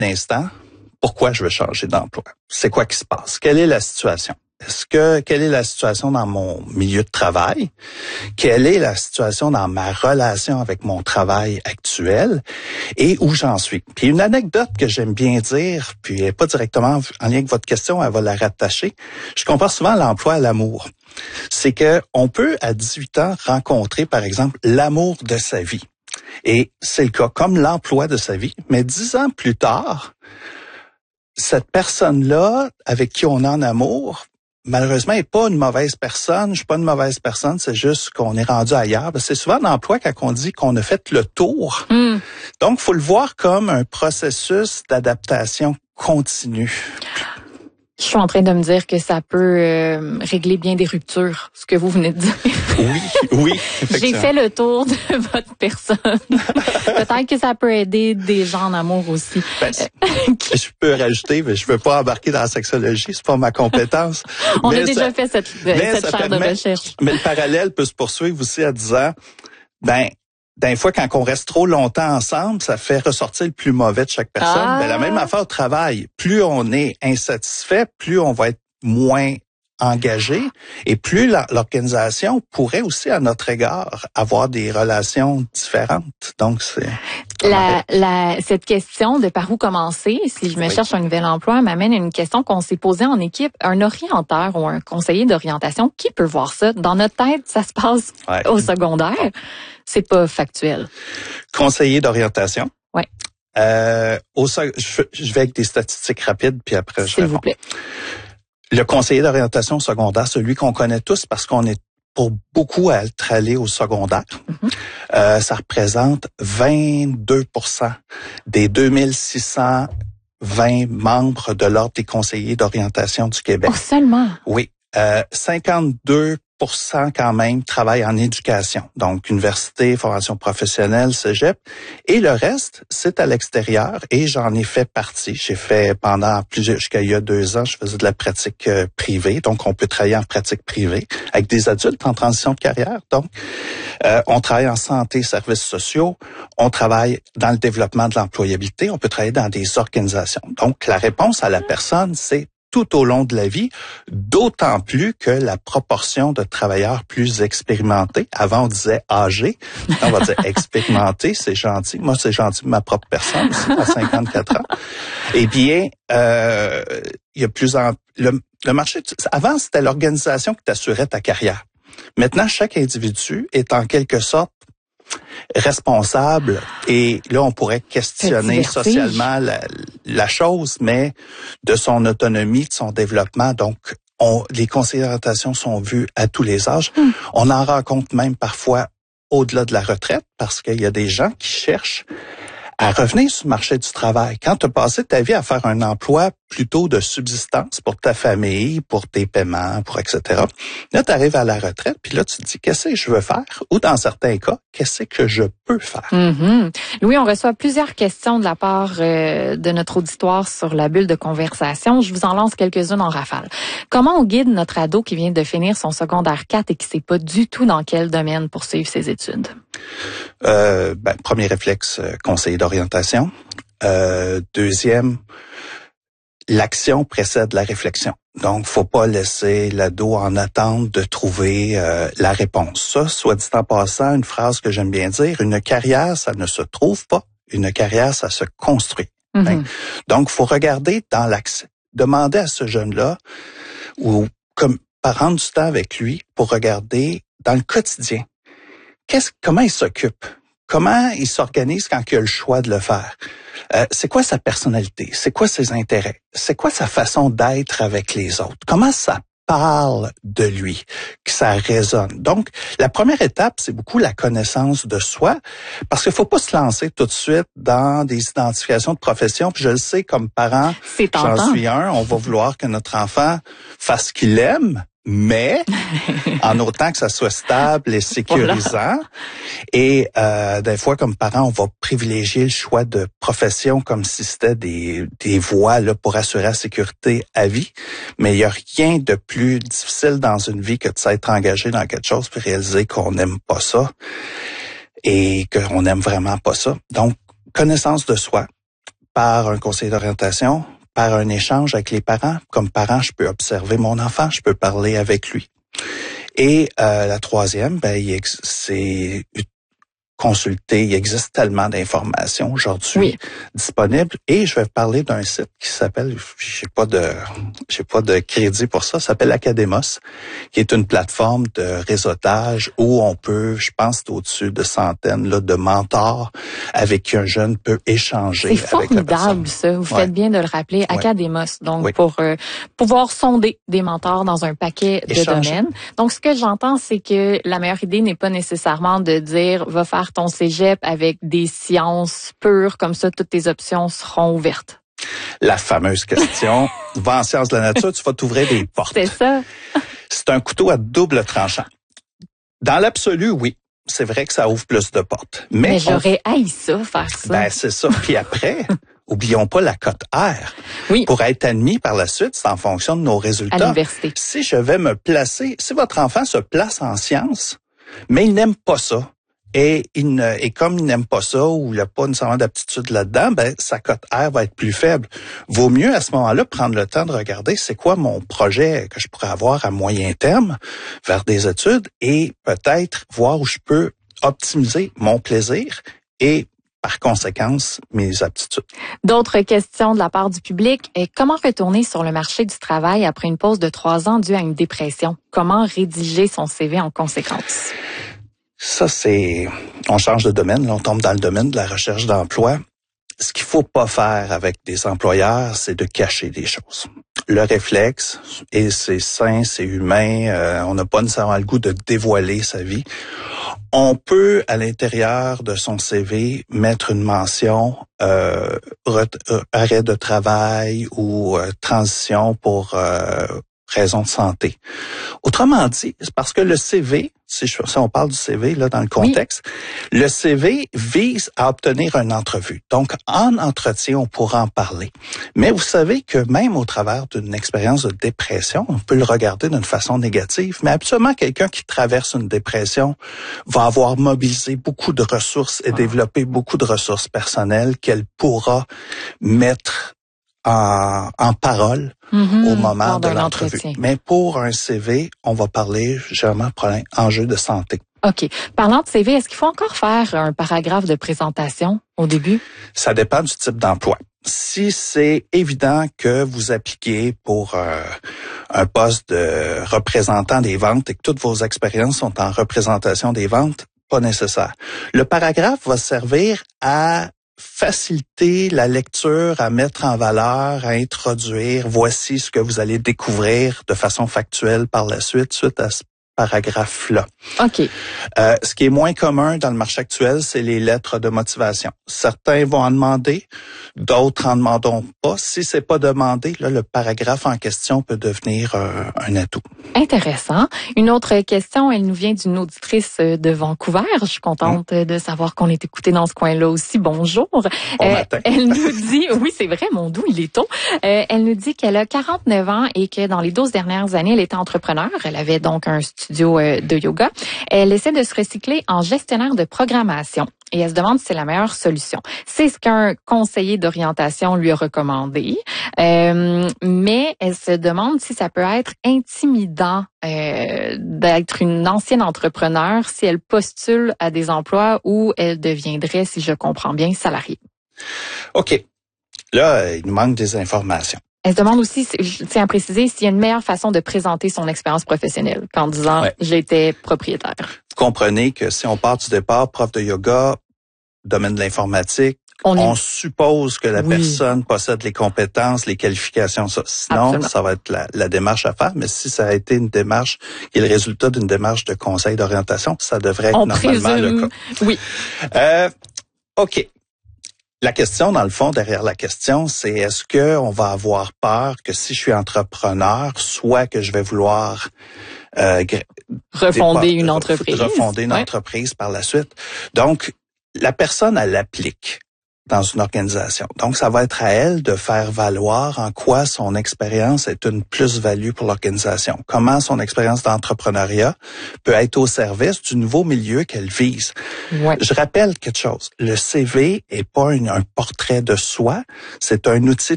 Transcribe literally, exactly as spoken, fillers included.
instant, pourquoi je veux changer d'emploi? C'est quoi qui se passe? Quelle est la situation? Est-ce que, quelle est la situation dans mon milieu de travail? Quelle est la situation dans ma relation avec mon travail actuel et où j'en suis? Puis une anecdote que j'aime bien dire, puis elle n'est pas directement en lien avec votre question, elle va la rattacher. Je compare souvent l'emploi à l'amour. C'est que on peut, à dix-huit ans, rencontrer, par exemple, l'amour de sa vie. Et c'est le cas, comme l'emploi de sa vie. Mais dix ans plus tard, cette personne-là, avec qui on est en amour, malheureusement, n'est pas une mauvaise personne. Je suis pas une mauvaise personne, c'est juste qu'on est rendu ailleurs. C'est souvent un emploi quand on dit qu'on a fait le tour. Mm. Donc, il faut le voir comme un processus d'adaptation continue. Je suis en train de me dire que ça peut euh, régler bien des ruptures, ce que vous venez de dire. Oui, oui. J'ai fait le tour de votre personne. Peut-être que ça peut aider des gens en amour aussi. Ben, je peux rajouter, mais je veux pas embarquer dans la sexologie, c'est pas ma compétence. On mais a déjà ça, fait cette, cette chaire permet, de recherche. Mais le parallèle peut se poursuivre aussi en disant, ben, des fois, quand on reste trop longtemps ensemble, ça fait ressortir le plus mauvais de chaque personne. Ah. Ben, la même affaire au travail. Plus on est insatisfait, plus on va être moins engagé et plus la, l'organisation pourrait aussi, à notre égard, avoir des relations différentes. Donc, c'est... La, la, cette question de par où commencer, si je me oui. cherche un nouvel emploi, m'amène à une question qu'on s'est posée en équipe. Un orienteur ou un conseiller d'orientation, qui peut voir ça? Dans notre tête, ça se passe ouais. au secondaire. C'est pas factuel. Conseiller d'orientation. Oui. Euh, au, je, je vais avec des statistiques rapides, puis après je S'il réponds. vous plaît. Le conseiller d'orientation secondaire, celui qu'on connaît tous parce qu'on est pour beaucoup à être allé au secondaire, mm-hmm. euh, ça représente vingt-deux pour cent des deux mille six cent vingt membres de l'Ordre des conseillers d'orientation du Québec. Oh, seulement? Oui. Euh, cinquante-deux pour cent quand même travaillent en éducation, donc université, formation professionnelle, cégep, et le reste, c'est à l'extérieur, et j'en ai fait partie. J'ai fait pendant plusieurs, jusqu'à il y a deux ans, je faisais de la pratique euh, privée, donc on peut travailler en pratique privée avec des adultes en transition de carrière. Donc, euh, on travaille en santé, services sociaux, on travaille dans le développement de l'employabilité, on peut travailler dans des organisations. Donc, la réponse à la personne, c'est tout au long de la vie, d'autant plus que la proportion de travailleurs plus expérimentés, avant on disait âgés, on va dire expérimentés, c'est gentil. Moi, c'est gentil de ma propre personne, aussi, à cinquante-quatre ans. Eh bien, euh, il y a plus en le, le marché. Avant, c'était l'organisation qui t'assurait ta carrière. Maintenant, chaque individu est en quelque sorte responsable et là on pourrait questionner socialement la, la chose, mais de son autonomie, de son développement. Donc on, les conseillers d'orientation sont vus à tous les âges. Mm. On en rencontre même parfois au-delà de la retraite parce qu'il y a des gens qui cherchent à revenir sur le marché du travail. Quand tu as passé ta vie à faire un emploi plutôt de subsistance pour ta famille, pour tes paiements, pour et cetera. Là, tu arrives à la retraite, puis là, tu te dis, qu'est-ce que je veux faire? Ou dans certains cas, qu'est-ce que je peux faire? Mm-hmm. Louis, on reçoit plusieurs questions de la part euh, de notre auditoire sur la bulle de conversation. Je vous en lance quelques-unes en rafale. Comment on guide notre ado qui vient de finir son secondaire quatre et qui ne sait pas du tout dans quel domaine poursuivre ses études? Euh, ben, premier réflexe, euh, conseiller d'orientation. Euh, deuxième, l'action précède la réflexion. Donc, faut pas laisser l'ado en attente de trouver euh, la réponse. Ça, soit dit en passant, une phrase que j'aime bien dire, une carrière, ça ne se trouve pas. Une carrière, ça se construit. Mm-hmm. Hein? Donc, faut regarder dans l'accès. Demander à ce jeune-là, ou comme prendre du temps avec lui pour regarder dans le quotidien. Qu'est-ce, comment il s'occupe? Comment il s'organise quand il a le choix de le faire? Euh, c'est quoi sa personnalité? C'est quoi ses intérêts? C'est quoi sa façon d'être avec les autres? Comment ça parle de lui, que ça résonne? Donc, la première étape, c'est beaucoup la connaissance de soi, parce qu'il faut pas se lancer tout de suite dans des identifications de profession. Puis je le sais, comme parent, j'en suis un, on va vouloir que notre enfant fasse ce qu'il aime, mais en autant que ça soit stable et sécurisant. Voilà. Et euh, des fois, comme parents, on va privilégier le choix de profession comme si c'était des, des voies là, pour assurer la sécurité à vie. Mais il n'y a rien de plus difficile dans une vie que de s'être engagé dans quelque chose puis réaliser qu'on n'aime pas ça et qu'on n'aime vraiment pas ça. Donc, connaissance de soi. par un conseiller d'orientation, par un échange avec les parents. Comme parent, je peux observer mon enfant, je peux parler avec lui. Et euh, la troisième, ben, il ex- c'est consulter. Il existe tellement d'informations aujourd'hui oui. disponibles. Et je vais parler d'un site qui s'appelle, j'ai pas de, j'ai pas de crédit pour ça, ça s'appelle Academos, qui est une plateforme de réseautage où on peut, je pense, au-dessus de centaines là, de mentors avec qui un jeune peut échanger. C'est avec la personne. formidable, ça. Vous ouais. faites bien de le rappeler. Ouais. Academos, donc oui. pour euh, pouvoir sonder des mentors dans un paquet de Échanger. domaines. Donc, ce que j'entends, c'est que la meilleure idée n'est pas nécessairement de dire va faire ton cégep avec des sciences pures, comme ça, toutes tes options seront ouvertes. La fameuse question, va en sciences de la nature, tu vas t'ouvrir des portes. C'est ça. C'est un couteau à double tranchant. Dans l'absolu, oui. C'est vrai que ça ouvre plus de portes. Mais, Mais j'aurais on... haï ça, faire ça. Ben, c'est ça. Puis après, oublions pas la cote R. Oui. Pour être admis par la suite, c'est en fonction de nos résultats. À l'université. Si je vais me placer, si votre enfant se place en sciences, mais il n'aime pas ça, et, il ne, et comme il n'aime pas ça ou il n'a pas nécessairement d'aptitude là-dedans, ben sa cote R va être plus faible. Vaut mieux à ce moment-là prendre le temps de regarder c'est quoi mon projet que je pourrais avoir à moyen terme vers des études et peut-être voir où je peux optimiser mon plaisir et par conséquence, mes aptitudes. D'autres questions de la part du public. Comment retourner sur le marché du travail après une pause de trois ans due à une dépression? Comment rédiger son C V en conséquence? Ça, c'est... On change de domaine, là, on tombe dans le domaine de la recherche d'emploi. Ce qu'il faut pas faire avec des employeurs, c'est de cacher des choses. Le réflexe, et c'est sain, c'est humain, euh, on n'a pas nécessairement le goût de dévoiler sa vie. On peut, à l'intérieur de son C V, mettre une mention euh, ret- euh, arrêt de travail ou euh, transition pour euh, raison de santé. Autrement dit, c'est parce que le C V, si, je, si on parle du C V là dans le contexte, oui. Le C V vise à obtenir une entrevue. Donc, en entretien, on pourra en parler. Mais vous savez que même au travers d'une expérience de dépression, on peut le regarder d'une façon négative, mais absolument quelqu'un qui traverse une dépression va avoir mobilisé beaucoup de ressources et ah. développé beaucoup de ressources personnelles qu'elle pourra mettre en, en parole mm-hmm, au moment de l'entrevue. Entretien. Mais pour un C V, on va parler généralement de problème, enjeu de santé. OK. Parlant de C V, est-ce qu'il faut encore faire un paragraphe de présentation au début? Ça dépend du type d'emploi. Si c'est évident que vous appliquez pour euh, un poste de représentant des ventes et que toutes vos expériences sont en représentation des ventes, pas nécessaire. Le paragraphe va servir à faciliter la lecture, à mettre en valeur, à introduire. Voici ce que vous allez découvrir de façon factuelle par la suite, suite à ce paragraphe-là. OK. Euh, ce qui est moins commun dans le marché actuel, c'est les lettres de motivation. Certains vont en demander, d'autres en demanderont pas. Si c'est pas demandé, là, le paragraphe en question peut devenir euh, un atout. Intéressant. Une autre question, elle nous vient d'une auditrice de Vancouver. Je suis contente mmh. de savoir qu'on est écouté dans ce coin-là aussi. Bonjour. Bon euh, matin. Elle nous dit, oui, c'est vrai, mon doux, il est tôt. Euh, elle nous dit qu'elle a quarante-neuf ans et que dans les douze dernières années, elle était entrepreneur. Elle avait donc un studio de yoga. Elle essaie de se recycler en gestionnaire de programmation et elle se demande si c'est la meilleure solution. C'est ce qu'un conseiller d'orientation lui a recommandé, euh, mais elle se demande si ça peut être intimidant euh, d'être une ancienne entrepreneur si elle postule à des emplois où elle deviendrait, si je comprends bien, salariée. OK. Là, il nous manque des informations. Elle se demande aussi, je tiens à préciser, s'il y a une meilleure façon de présenter son expérience professionnelle qu'en disant ouais. « j'étais propriétaire ». Vous comprenez que si on part du départ, prof de yoga, domaine de l'informatique, on, on suppose que la oui. personne possède les compétences, les qualifications. Ça. Sinon, Absolument. ça va être la, la démarche à faire. Mais si ça a été une démarche qui est le résultat d'une démarche de conseil d'orientation, ça devrait être on normalement présume, le cas. Oui. Euh, OK. La question, dans le fond, derrière la question, c'est est-ce que on va avoir peur que si je suis entrepreneur, soit que je vais vouloir euh, refonder dépa- une entreprise, refonder une ouais. entreprise par la suite. Donc, la personne, elle applique. dans une organisation. Donc, ça va être à elle de faire valoir en quoi son expérience est une plus-value pour l'organisation. Comment son expérience d'entrepreneuriat peut être au service du nouveau milieu qu'elle vise. Ouais. Je rappelle quelque chose. Le C V est pas une, un portrait de soi. C'est un outil